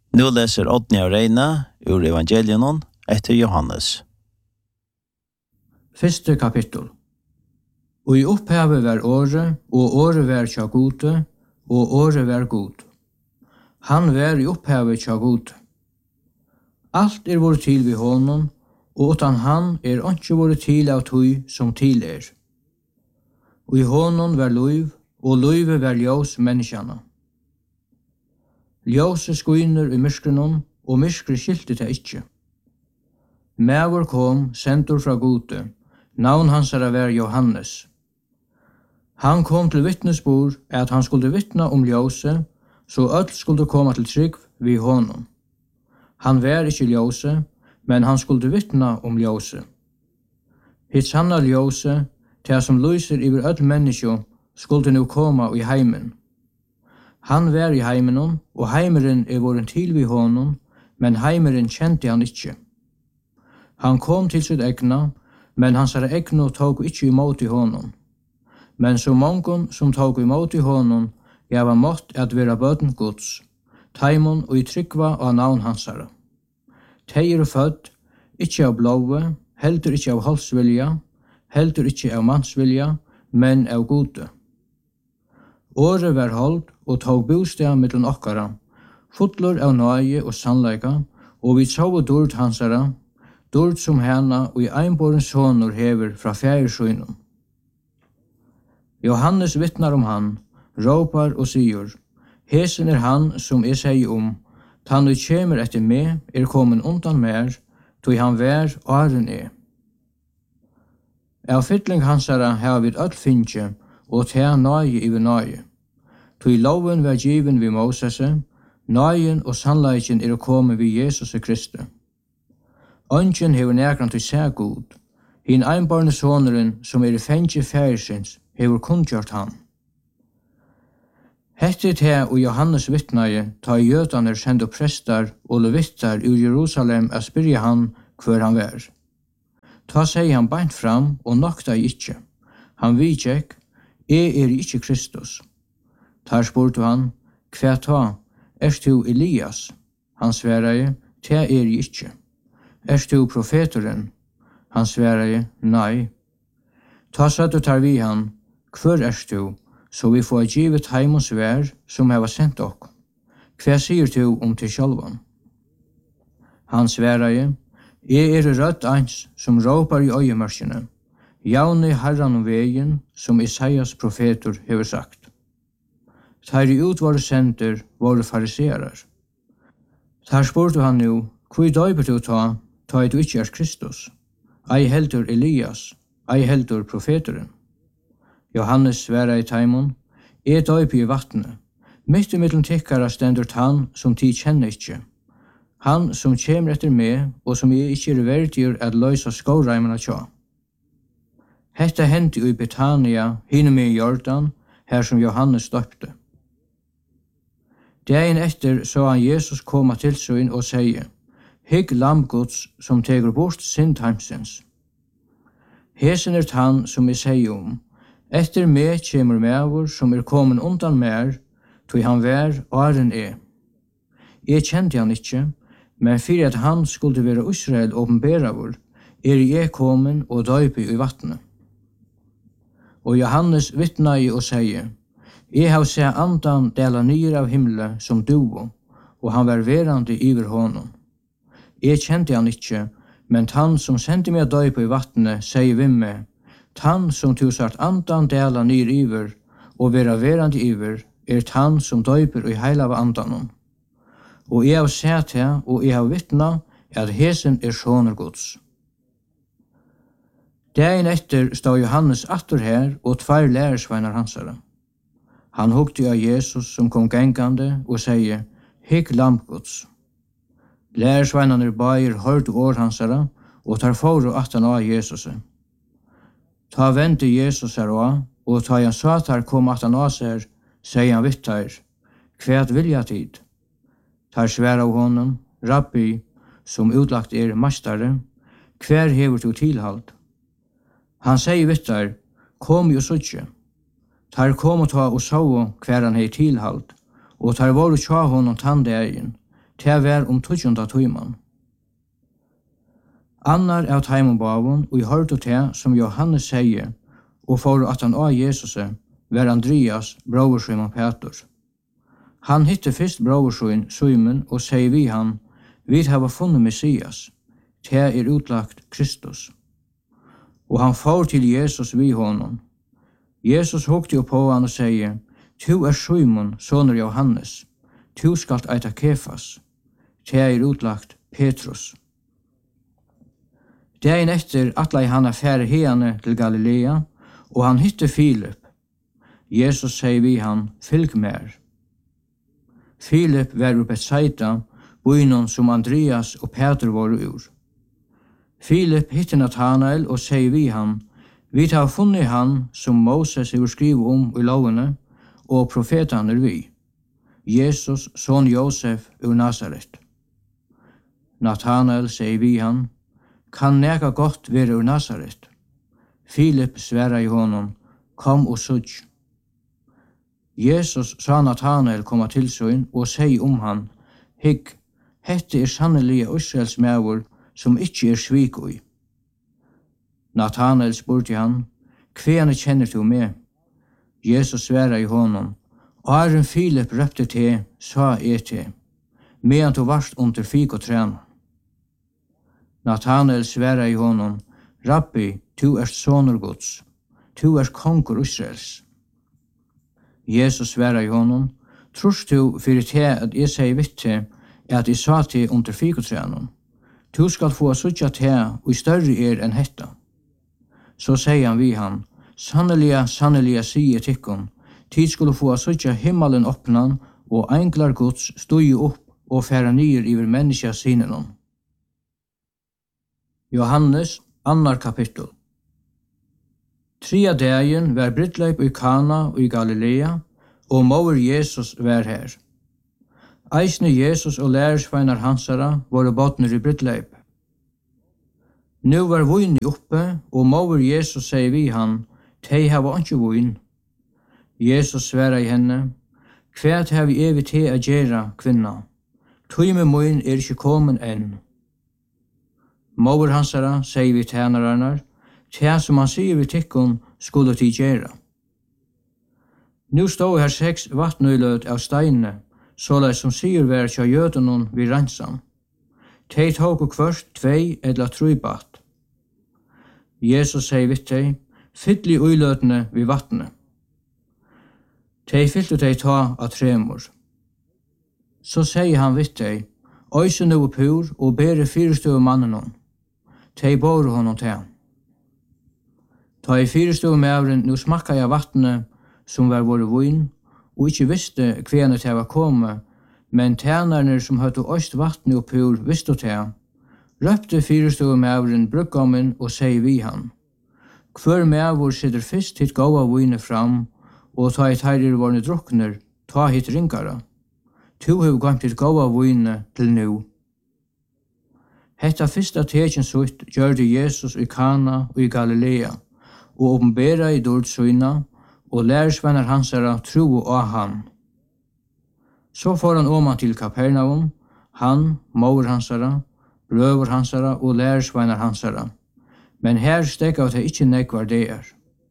Nu läser Oddny och Reina ur Evangelion efter Johannes. Første kapittel. Og i opphavet var året, og året var tja gode, og året var god. Han var i opphavet tja gode. Alt vore til vi honom, og utan han ikke vore til av tøy som til Og i honom var løyv, og løyve var ljós menneskjana. Ljóset skuiner i myskrenon, og myskre skilte det ikkje. Mævor kom, sendur fra gode, navn hansara var Johannes. Han kom til vittnesbord at han skulle vittna om ljóset, så öll skulle komma til trygg vi honom. Han var ikkje ljóset, men han skulle vittna om ljóset. Hitt sanna ljóset, det som lyser iver öll menneskjo, skulle nu komma i heimen. Han var i heimenon, og heimeren voren til vi honom, men heimeren kjente han ikkje. Han kom til sitt egna, men hans egna tog ikkje imot i honom. Men så mongon som tog imot i honom, gava mått at vera bøden Guds, taimon og i tryggva av navn hansara. Tei fødd, ikkje av blåve, heldur ikkje av halsvilja, heldur ikkje av mansvilja, men av gode. Året var holdt og tog bostad mellom okkara, fotler av nøye og sannleika, og vi så dord hansara, dord som hana og i einborens sonur hever fra fjærsøynum. Johannes vittnar om han, råpar og sier, hesen han som sier om, han og kjemer etter meg kommen undan mer, tog han vær åren Av fytling hansara har vi öll finnje, og ta nøye iver nøye. Tog loven var given vi Mosese, nøyen og sannleiken kommet vi Jesus Kristi. Ønsken hever nekran til seg god. Hinn einbarne soneren som i fengje færsins hever kunngjort han. Hette te og Johannes vittnaje ta jødaner sende prestar og levittar ur Jerusalem a spyrja han hver han var. Ta seg han beint fram og nokta ikkje. Han vidtjekk, ikkje Kristus. Tar spurte han, hva ta, du Elias? Han svereie, te ikkje. Du profeteren? Han svereie, nei. Ta søtte tar vi han, hver du, så vi får givet heimons vær som heva sendt okk. Hva sier du om til sjálvan? Han svereie, rødt eins som råpar i øyemørkene, jaune herran om vegen som Isaias profeter hever sagt. Tar ut våre sender, våre fariserer. Tar spurte han nu, hvor døyper du ta du ikkje Kristus? Ei heldur Elias, ei heldur profeteren. Johannes sværa i taimon, døyper i vattnet. Mitt i middelen tikkara stendur han som ti kjenner ikkje. Han som kjemer etter meg, og som ikkje verdigur at løysa skåreimene tja. Hetta hendi i Betania, hinne med i Jordan, her som Johannes døpte. Dagen etter så han Jesus koma til søyn og seie, hygg lamgods som tegur bort syndheimsins. Hesen han som sier om, etter meg kjemur mevor som kommen undan mer, tog han vær åren Jeg kjente han ikkje, men fyrir at han skulle være Israel åpenberavur, jeg kommen og døype i vattnet. Og Johannes vittnai og sier, jeg har sett andan dela nyr av himle som duo, og han var verande iver honom. Jeg kjente han ikkje, men han som sendte meg døype i vattnet, sier vi meg, han som tusart andan dela nyr iver, og vera verande iver, han som døyper i heila av andanon. Og jeg har sett her, og jeg har vittna, at hesen soner Guds. Dagen etter stod Johannes atter her, og 2 lærersveinar hansara. Han hugte av Jesus som kom gengande, og sier, hygg lampgods. Lærersveinane bair hørte år hansara, og tar foru atan av Jesus. Ta vente Jesus her av, og ta han satar kom atan av seg, sier han vittar, hva vilja tid? Tar sværa av honom, rabbi, som utlagt mastare, hver hever du tilhald? Han sier vittar, kom jo suttje. Tar kom og ta og så hver han hei tilhald, og tar var og tja honom tandegen, Det var 20. tøyman. Annar av teimen bavun, og i hørte det som Johannes sier, og for at han av Jesus var Andreas, bror Simon Peter. Han hitte først bror Simon og sier vi han, vi har funnet Messias, det utlagt Kristus. Og han får til Jesus vi honom. Jesus hukte opp på han og sier, «Tu Simon, soner Johannes, tu skalt eita Kefas, det utlagt Petrus.» Dagen etter atlei han affære hene til Galilea, og han hitte Filip. Jesus sier vi han, «Fylg mer.» Filip var ur Bethsaida, byen som Andreas og Peter var ur. Filip hitte Nathanael og sier vi han, «Vi har funnet han som Moses har skrivet i lovene, og profetene vi, Jesus, son Josef ur Nazaret.» Nathanael sier vi han, «Kan nega godt være ur Nazaret?» Filip sværa i honom, «Kom og sudj.» Jesus sa Nathanael koma til søyn og sier han, «Hygg, hette sannelig Israels mævur som ikkje svikoi.» Nathanael spurte han, «Hvene kjenner du meg?» Jesus sværa i honom, «Aren Filip røpte te, sa te, medan du varst under fikotræna.» Nathanael sværa i honom, «Rabbi, tu sonur Guds, tu kongur Israels.» Jesus sværa i honom, «Trust du fyrir te at jeg sier vitt te, at jeg sa te under fikotræna? Tu skal få sutja te, og større enn hetta.» Så sier han vi han, «Sannelig, sier tikkun, tid skulle få sutja himmelen åpnan, og englar Guds stod opp og færa nyer iver menneska sinenom.» Johannes, 2. kapittel. 3 dagen var brydleip i Kana og i Galilea, og mor Jesus var her. Eisne Jesus og lærersveinar hansara var båtner i brydleip. Nu var vun oppe, og mor Jesus sier vi han, «Tei hava ikke vun.» Jesus sværa i henne, «Kvært har vi evig te a gjera, kvinna? Tøyme mun ikke komen enn.» Mor hansara sier vi tænararnar, «Te som han sier vi tikkun skulle ti gjera.» Nu stod her 6 vattnøyløt av steinene, såleis som sier vær tja jødenon vi ransan. Tei tåg og kvørst 2 eller 3 batt. Jesus sier vitt tei, «Fyll i uiløtene vi vattne.» Tei fyllte tei ta av 3 mor. Så sier han vitt tei, «Øyse nu pur og bere 4 støv mannenon.» Tei bor honom til. Ta i 4 støv mævren nu smakka jeg vattne som var våre vun, og ikkje visste hvene det var komme, men tænarne som høtte øst vattne og pur visste det, røpte 4 støv mævren brukkommen og sier vi han, «Hver mævor sitter fyrst hitt gåa vune fram, og ta i teirir vårne drukner, ta hitt ringara. Tu hev gamt hitt gåa vune til nu.» Hetta fyrsta tekjen sutt gjørde Jesus i Kana og i Galilea, og åpenbera i dårdsøyna, og lærersvenner hansara tro av han. Så får han åman til Kapernaum, han, mor hansara, brøver hansara og lærersvenner hansara. Men her stekka det ikkje nekvar det.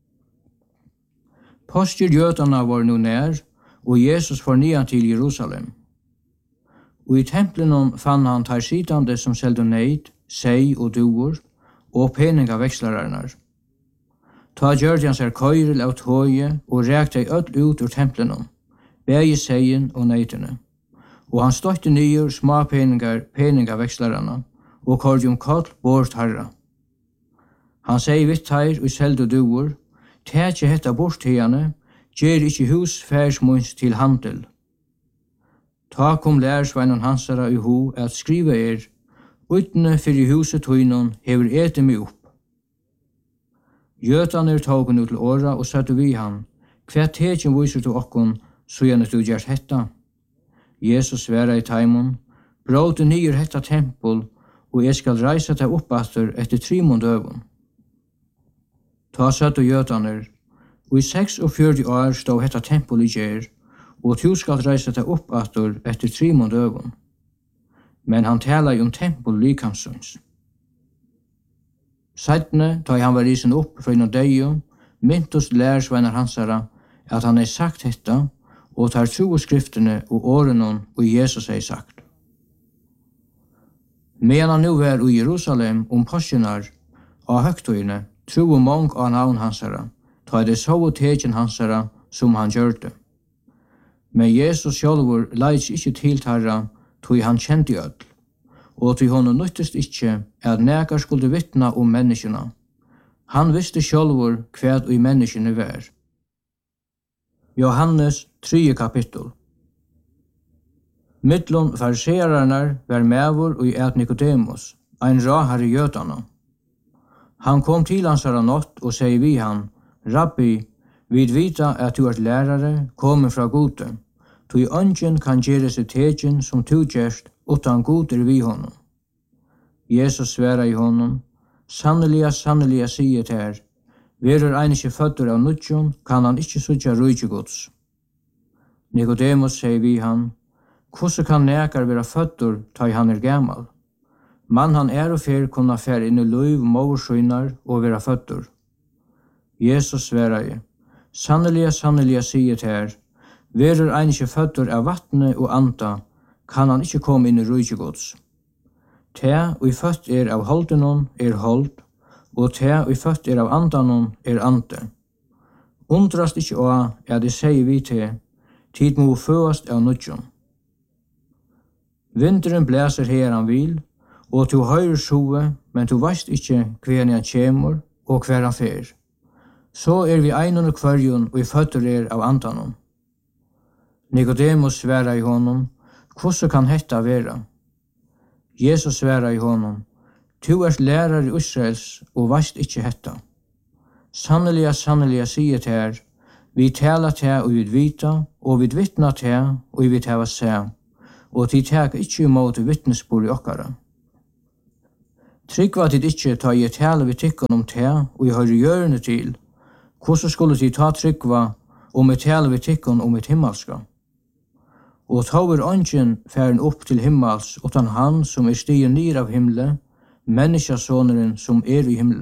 Postjer jødana var nu nær, og Jesus får nian til Jerusalem. Og i templen fann han tar sitande som seldo neid, sei og duor, og peningavekslararar. Ta gjørde han seg køyrel av tøye og rekte ødel ut ur templen, bægi seien og neitene. Og han støtte nyer små peningavekslararar, og kordjum koll bort herra. Han sier vitt her og seldo duor, «Tætje hetta bort hiane, gjer ikkje hus færsmunds til handel.» Ta kom lærersveinon hansara i ho at skriva «Utne fyrir huset tøynon hever ete mi opp.» Jøtaner tog nu til åra og satte vi han, «Hva tekjen viser du okkon, så gjerne du gjert hetta?» Jesus sværa i taimon, «Bråte nyer hetta tempel, og jeg skal reisa deg oppatter etter 3 døven.» Ta satte jøtaner, og i 46 år stod hetta tempel i gjer, og tu skal reisa deg oppatter etter 3 døven. men han talar om tempel likamssyns. Seidne, da han var risen opp fra innom deio, myntos lærersvenner hansara at han sagt hetta, og tar tro skriftene og årene og Jesus sagt. Medan han nu var i Jerusalem påskenar av høgtøyene, tro mong av navn hansara, ta det så tegjen hansara som han gjørte. Men Jesus sjálvur leits ikkje tiltarra, tog han kjente öll, og tog honom nyttest ikkje at nekar skulle vittna menneskena. Han visste sjálvur kvæd og menneskene var. Johannes 3 kapittel. Mittlum fariseerarnar var mævur og et Nikodemus, ein rahar i jötana. Han kom til hansara nått og seg vi han, Rabbi, vid vita at du lærare, komen fra gode, tog ungen kan gjere seg tegjen som du gjerst, utan god vi honom. Jesus sværa i honom, sanneliga, sanneliga sier til her, verur ein ikkje fødder av nudjon, kan han ikkje sutja rujtje gods. Nikodemus sier vi han, hvordan kan nekar vera fødder ta han gammal? Man han og fer kunna fer inn i løyv morsøynar og vera fødder. Jesus sværa i, sanneliga, sanneliga sier til her, verur ein ikkje fødder av vattne og anta, kan han ikkje komme inn i rujtje gods. Te og i født av holdenon hold, og te og i født av andanon ante. Undrast ikkje å at det sier vi til, tid må føast av nudjon. Vinteren blæser her han vil, og du høyrer sjove, men du veist ikkje hver han kjemur og hver han fer. Så vi einon og kvarjon og i føtter av andanon. Nikodemus sværa i honom, hvordan kan hetta vera? Jesus sværa i honom, du lærar i Israels og veist ikkje hetta. Sanneliga, sanneliga sier til her, vi tala til og vi vita, og vi vittna til og vi tava se, og de teka ikkje imot vittnesbord i okkara. Tryggva tid ikkje ta i tala vi tikkun til og i høyre gjørende til, hvordan skulle de ta tryggva vi tala vi tikkun et himmelska? Og tåver ånden færen opp til himmels, utan han som stigen nir av himle, menneskesåneren som i himle.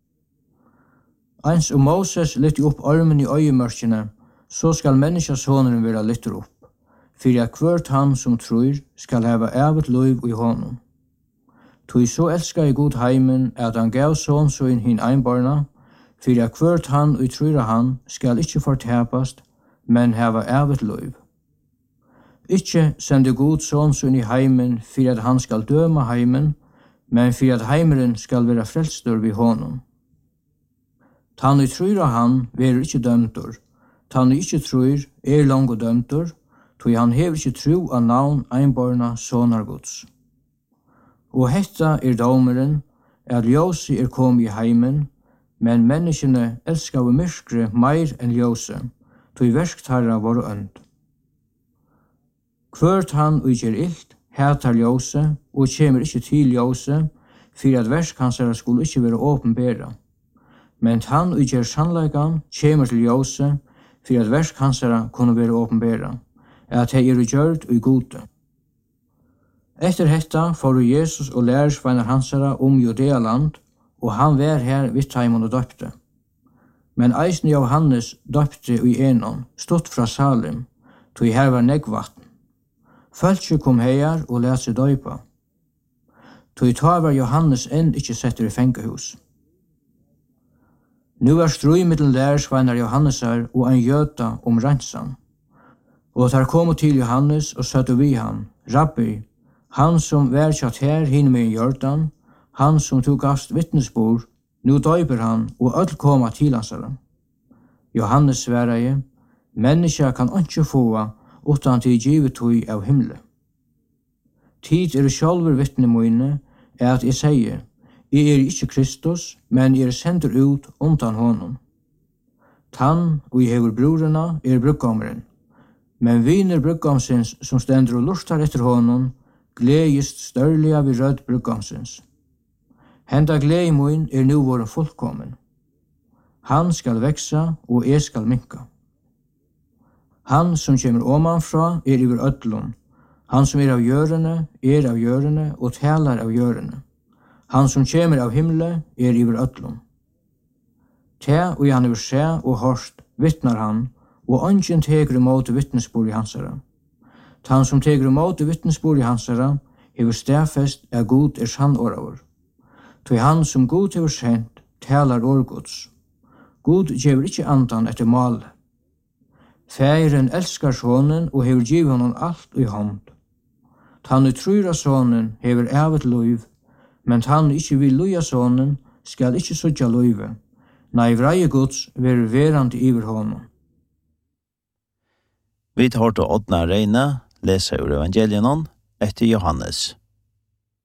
Eins Moses lytte opp armen i øyemørkene, så skal menneskesåneren være lytter opp, for at hvert han som tror skal hava evet liv i honom. Tog så elskar i god heimen at han gav sånn sin hin einbarna, for at hvert han og tror han skal ikkje fortapast, men hava evet liv. Ikkje sende god sånn sin i heimen for at han skal døma heimen, men for at heimeren skal være frelstur vid honom. Tan og tror han verer ikkje dømtur, tan og ikkje tror langt dømtur, tog han hever ikkje tro av navn einbarna sonar gods. Og hetta domeren, at ljósi kom i heimen, men menneskene elskar av myrkre meir enn ljóse, tog versktarra var ønd. Hvert han utgjer illt, hetar ljóse, og kjemur ikkje til ljóse, for at verskansara skulle ikkje være åpenbæra. Men han utgjer sannleikan, kjemur til ljóse, for at verskansara kunne være åpenbæra, at hei gjørt og gode. Etter hetta får Jesus og lærersveinar hansara Judealand, og han var her vidt heimon og døpte. Men eisen Johannes døpte i enon, stått fra Salim, tog her var neggvatn. Fölkje kom heiar og let seg døypa. Tog ta var Johannes ikkje setter i fengehus. Nu var strøy middel lærersveinar Johannesar og ein jöta reinsan. Og der kom til Johannes og søtte vi han, Rabbi, han som var kjatt her hinne med Jordan, han som tog gavst vittnesbord, nu døyper han og öll koma til hansara. Johannes sværa i, menneska kan ikkje få utan til givet tog av himle. Tid sjálfur vittne mine, at jeg sier, jeg ikkje Kristus, men jeg sender ut undan honom. Tann og jeg hever brorena brukkommeren, men viner brukkomsins som stender og lustar etter honom, gledest størliga vid rød brukkomsins. Henda glede min nu våren fullkommen. Han skal veksa og jeg skal minka. Han som kommer omanfra iver ödlun. Han som av jørene og talar av jørene. Han som kommer av himle iver öllum. Te og han vil se og hørst vittnar han, og ongen tegur imot vittnesbord i hansara. Han som tegur imot vittnesbord i hansara, hever stafest God sannåravur. Tog han som God hever sendt, talar årgods. God gjever ikkje andan etter mal. Færen elskar sonen og hever givet honom alt i hånd. Han trur av sonen hever evet loiv, men han ikkje vil loja sonen, skal ikkje sudja loive. Nei, vreie gods ver verandi iver honom. Vi tar til Ådna Reine, lesa ur evangelien etter Johannes.